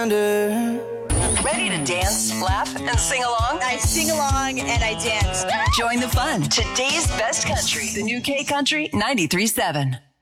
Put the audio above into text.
surrender. Ready to dance, laugh, and sing along? I sing along and I dance. Join the fun. Today's best country. The new K Country 93.7.